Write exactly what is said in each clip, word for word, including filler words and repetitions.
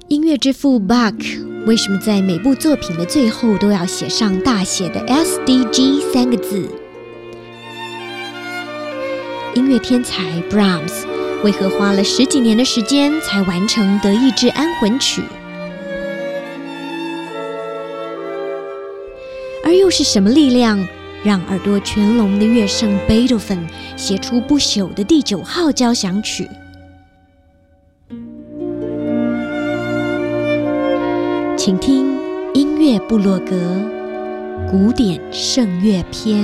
音乐之父 Bach 为什么在每部作品的最后都要写上大写的 S D G 三个字？音乐天才 Brahms 为何花了十几年的时间才完成德意志安魂曲？而又是什么力量让耳朵全聋的乐圣贝多芬写出不朽的第九号交响曲？请听音乐部落格古典圣乐篇。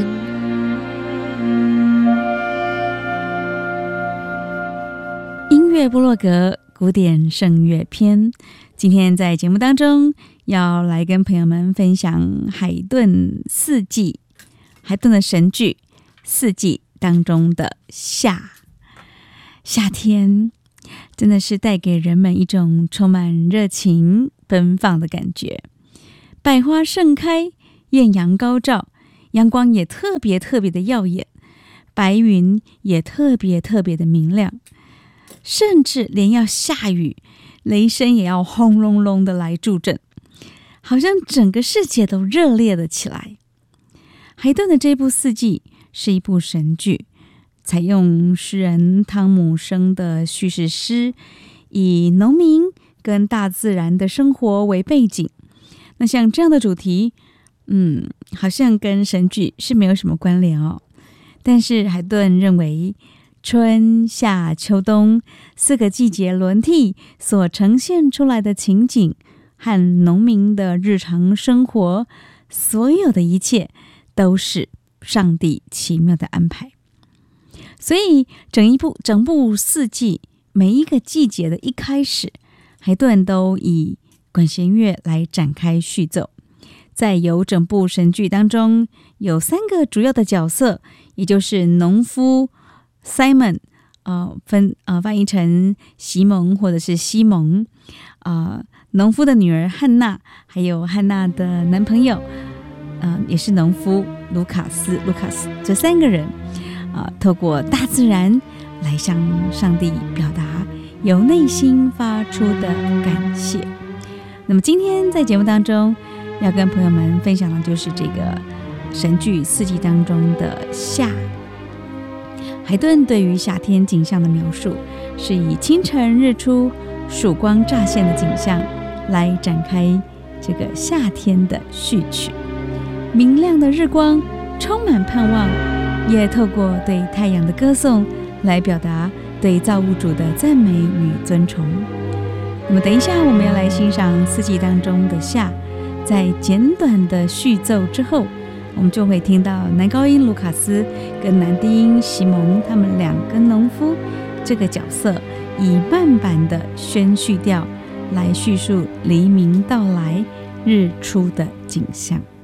音乐部落格古典圣乐篇，今天在节目当中要来跟朋友们分享海顿四季，海顿的神剧四季当中的夏。夏天真的是带给人们一种充满热情奔放的感觉，百花盛开，艳阳高照，阳光也特别特别的耀眼，白云也特别特别的明亮，甚至连要下雨，雷声也要轰隆隆的来助阵，好像整个世界都热烈了起来。海顿的这部四季是一部神剧，采用诗人汤姆生的叙事诗，以农民跟大自然的生活为背景。那像这样的主题，嗯，好像跟神剧是没有什么关联哦。但是海顿认为，春夏秋冬四个季节轮替所呈现出来的情景和农民的日常生活，所有的一切都是上帝奇妙的安排。所以整一部整部四季，每一个季节的一开始，海顿都以管弦乐来展开序奏。在有整部神剧当中，有三个主要的角色，也就是农夫 Simon， 呃，分呃翻译成西蒙或者是西蒙，呃，农夫的女儿汉娜，还有汉娜的男朋友，呃，也是农夫卢卡斯，卢卡斯，这三个人，呃，透过大自然来向上帝表达由内心发出的感谢。那么今天在节目当中要跟朋友们分享的就是这个神剧四季当中的夏。海顿对于夏天景象的描述是以清晨日出曙光乍现的景象来展开这个夏天的序曲。明亮的日光充满盼望，也透过对太阳的歌颂来表达对造物主的赞美与尊崇。那么等一下我们要来欣赏四季当中的夏，在简短的序奏之后，我们就会听到男高音卢卡斯跟男低音西蒙他们两个农夫这个角色以慢板的宣叙调来叙述黎明到来日出的景象。